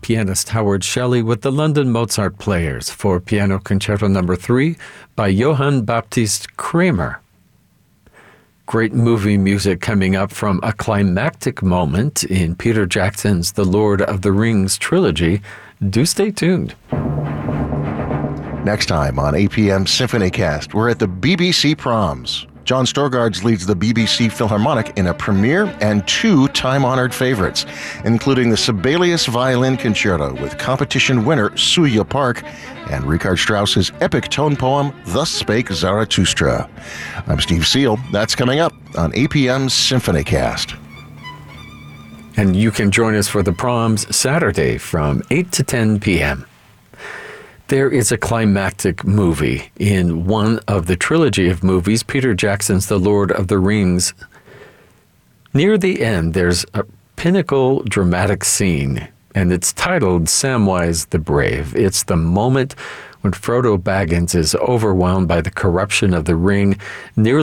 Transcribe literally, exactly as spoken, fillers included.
pianist Howard Shelley with the London Mozart Players for Piano Concerto Number three by Johann Baptist Kramer. Great movie music coming up from a climactic moment in Peter Jackson's The Lord of the Rings trilogy. Do stay tuned. Next time on A P M SymphonyCast, we're at the B B C Proms. John Storgards leads the B B C Philharmonic in a premiere and two time-honored favorites, including the Sibelius Violin Concerto with competition winner Suya Park and Richard Strauss's epic tone poem, Thus Spake Zarathustra. I'm Steve Seal. That's coming up on A P M SymphonyCast. And you can join us for the Proms Saturday from eight to ten p.m. There is a climactic movie in one of the trilogy of movies, Peter Jackson's The Lord of the Rings. Near the end, there's a pinnacle dramatic scene, and it's titled Samwise the Brave. It's the moment when Frodo Baggins is overwhelmed by the corruption of the ring, nearly